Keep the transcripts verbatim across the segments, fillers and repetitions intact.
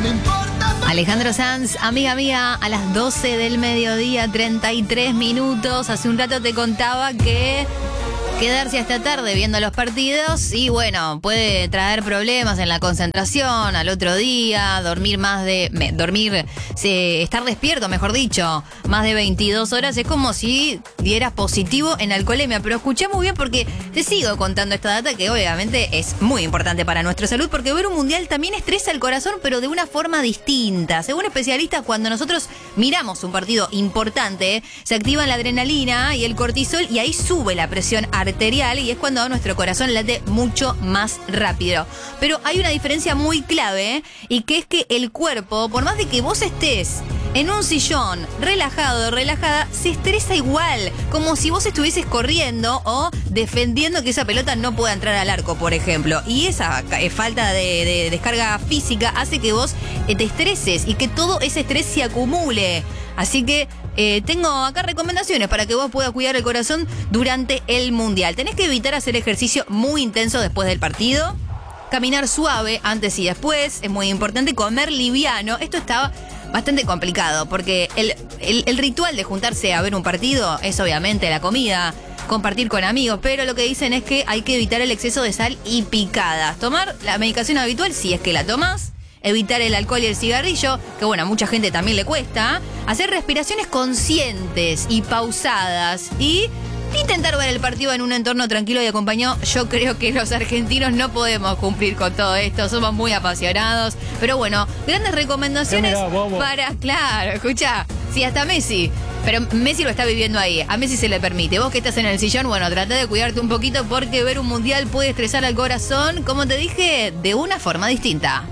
Alejandro Sanz, amiga mía, a las doce del mediodía, treinta y tres minutos. Hace un rato te contaba que quedarse hasta tarde viendo los partidos y bueno, puede traer problemas en la concentración al otro día, dormir más de, me, dormir, se, estar despierto, mejor dicho, más de veintidós horas, es como si dieras positivo en alcoholemia, pero escuché muy bien porque te sigo contando esta data que obviamente es muy importante para nuestra salud, porque ver un mundial también estresa el corazón, pero de una forma distinta. Según especialistas, cuando nosotros miramos un partido importante, se activa la adrenalina y el cortisol y ahí sube la presión arterial. arterial y es cuando nuestro corazón late mucho más rápido. Pero hay una diferencia muy clave, ¿eh? Y que es que el cuerpo, por más de que vos estés en un sillón relajado o relajada, se estresa igual, como si vos estuvieses corriendo o defendiendo que esa pelota no pueda entrar al arco, por ejemplo. Y esa eh, falta de, de descarga física hace que vos eh, te estreses y que todo ese estrés se acumule. Así que eh, tengo acá recomendaciones para que vos puedas cuidar el corazón durante el Mundial. Tenés que evitar hacer ejercicio muy intenso después del partido. Caminar suave antes y después. Es muy importante. Comer liviano. Esto está bastante complicado porque el, el, el ritual de juntarse a ver un partido es obviamente la comida, compartir con amigos, pero lo que dicen es que hay que evitar el exceso de sal y picadas. Tomar la medicación habitual si es que la tomás. Evitar el alcohol y el cigarrillo, que bueno, a mucha gente también le cuesta. Hacer respiraciones conscientes y pausadas. Y intentar ver el partido en un entorno tranquilo y acompañado. Yo creo que los argentinos no podemos cumplir con todo esto. Somos muy apasionados. Pero bueno, grandes recomendaciones mirá, para... Claro, escucha, sí, hasta Messi. Pero Messi lo está viviendo ahí. A Messi se le permite. Vos que estás en el sillón, bueno, trata de cuidarte un poquito porque ver un mundial puede estresar al corazón, como te dije, de una forma distinta.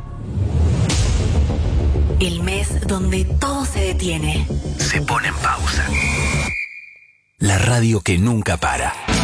El mes donde todo se detiene. Se pone en pausa. La radio que nunca para.